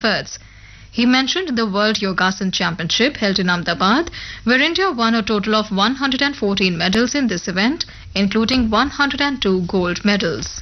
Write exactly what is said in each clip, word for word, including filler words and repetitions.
experts. He mentioned the World Yogasan Championship held in Ahmedabad, where India won a total of one hundred fourteen medals in this event, including one hundred two gold medals.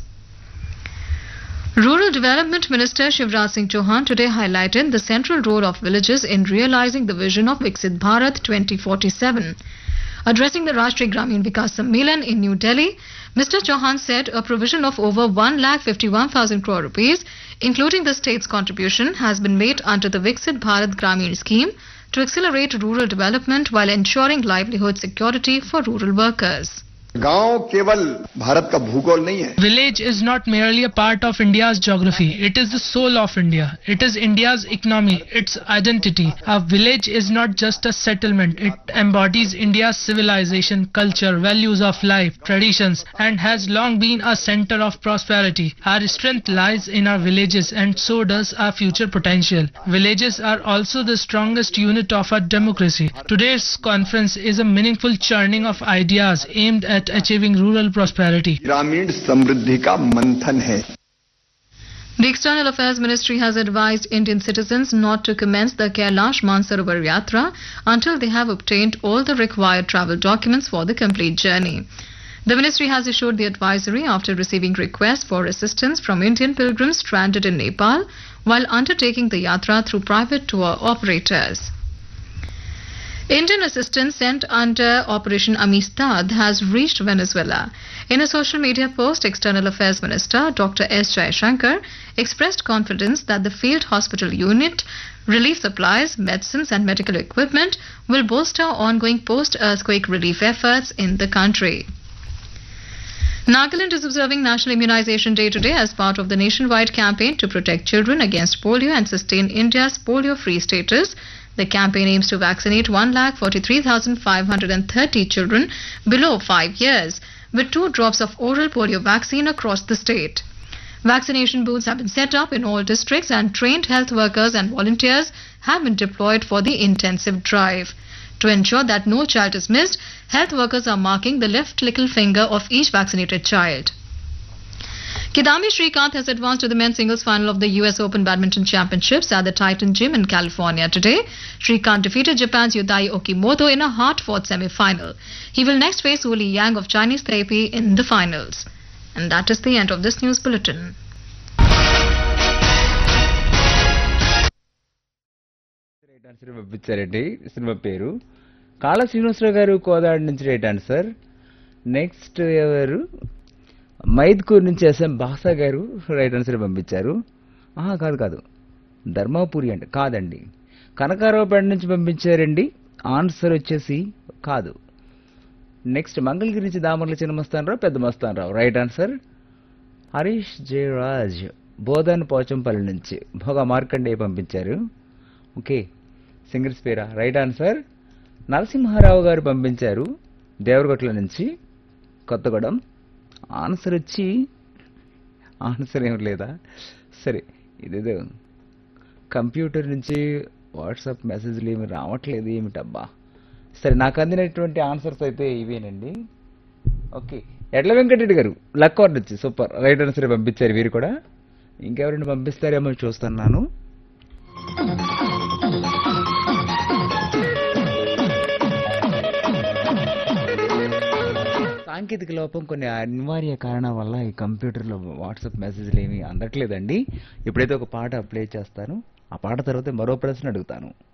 Rural Development Minister Shivraj Singh Chauhan today highlighted the central role of villages in realizing the vision of Viksit Bharat twenty forty-seven. Addressing the Rashtriya Gramin Vikas Sammelan in New Delhi, Mister Chauhan said a provision of over one lakh fifty-one thousand crore rupees, including the state's contribution, has been made under the Viksit Bharat Gramin scheme to accelerate rural development while ensuring livelihood security for rural workers. गांव केवल भारत का भूगोल नहीं है. Village is not merely a part of India's geography. It is the soul of India. It is India's economy, its identity. A village is not just a settlement. It embodies India's civilization, culture, values of life, traditions, and has long been a center of prosperity. Our strength lies in our villages, and so does our future potential. Villages are also the strongest unit of our democracy. Today's conference is a meaningful churning of ideas aimed at achieving rural prosperity. ग्रामीण समृद्धि का मंथन है. The External Affairs Ministry has advised Indian citizens not to commence the Kailash Mansarovar Yatra until they have obtained all the required travel documents for the complete journey. The ministry has issued the advisory after receiving requests for assistance from Indian pilgrims stranded in Nepal while undertaking the yatra through private tour operators. Indian assistance sent under Operation Amistad has reached Venezuela. In a social media post, External Affairs Minister Doctor S. Jaishankar expressed confidence that the field hospital unit, relief supplies, medicines and medical equipment will bolster ongoing post-earthquake relief efforts in the country. Nagaland is observing National Immunization Day today as part of the nationwide campaign to protect children against polio and sustain India's polio-free status. The campaign aims to vaccinate one lakh forty-three thousand five hundred thirty children below five years with two drops of oral polio vaccine across the state. Vaccination booths have been set up in all districts and trained health workers and volunteers have been deployed for the intensive drive. To ensure that no child is missed, health workers are marking the left little finger of each vaccinated child. Kidambi Srikanth has advanced to the men's singles final of the U S Open Badminton Championships at the Titan Gym in California today. Srikanth defeated Japan's Yudai Okimoto in a hard-fought semi-final. He will next face Wu Li Yang of Chinese Taipei in the finals. And that is the end of this news bulletin. Cinema పేరు కాళ శ్రీనివాసరావు గారు కోదాడ నుంచి right answer. Next ఎవరు మైద్కూర్ నుంచి S M బాసా గారు right answer పంపించారు. ఆహా కాదు కాదు ధర్మాపురి అంటే కాదండి. కనకారావుపేట నుంచి పంపించారండి. ఆన్సర్ వచ్చేసి కాదు. నెక్స్ట్ మంగళగిరి నుంచి దామర్ల చిన్న మస్తానరావు పెద్ద మస్తానరావు రైట్ ఆన్సర్. హరీష్ జయరాజ్ బోధన్ పోచంపల్లి నుంచి భోగా మార్కండే పంపించారు. ఓకే సింగర్స్ పేరా రైట్ ఆన్సర్. నరసింహారావు గారు పంపించారు దేవరగొట్ల నుంచి కొత్తగూడెం. ఆన్సర్ వచ్చి ఆన్సర్ ఏం లేదా సరే ఇదేదో కంప్యూటర్ నుంచి వాట్సాప్ మెసేజ్లు ఏమి రావట్లేదు ఏమిటబ్బా. సరే నాకు అందినటువంటి ఆన్సర్స్ అయితే ఇవేనండి. ఓకే ఎడ్ల వెంకటరెడ్డి గారు లక్కోర్ నుంచి సూపర్ రైట్ ఆన్సర్ పంపించారు. వీరు కూడా ఇంకెవరైనా పంపిస్తారేమో చూస్తున్నాను. సాంకేతిక లోపం కొన్ని అనివార్య కారణం వల్ల ఈ కంప్యూటర్లో వాట్సాప్ మెసేజ్లు ఏమీ అందట్లేదండి. ఇప్పుడైతే ఒక పాట ప్లే చేస్తాను. ఆ పాట తర్వాత మరో ప్రశ్న అడుగుతాను.